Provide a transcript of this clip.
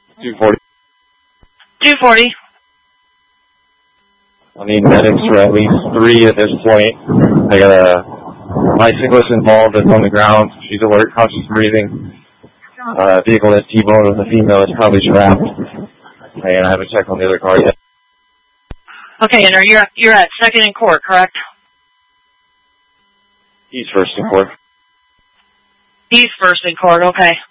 240. 240. I need medics for at least 3 at this point. I got a bicyclist involved that's on the ground. She's alert, conscious breathing. Vehicle that's T-boned with a female is probably trapped. And I haven't checked on the other car yet. Okay, and you're at 2nd and Court, correct? He's 1st in Court. He's 1st in Court, okay.